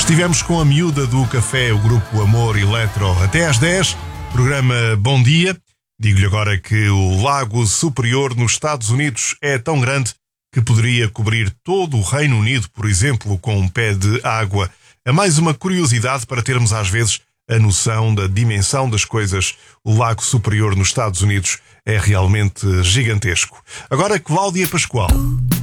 Estivemos com a miúda do café, o grupo Amor Eletro, até às 10. Programa Bom Dia. Digo-lhe agora que o Lago Superior nos Estados Unidos é tão grande que poderia cobrir todo o Reino Unido, por exemplo, com um pé de água. É mais uma curiosidade para termos às vezes a noção da dimensão das coisas. O Lago Superior nos Estados Unidos é realmente gigantesco. Agora, Cláudia Pascoal.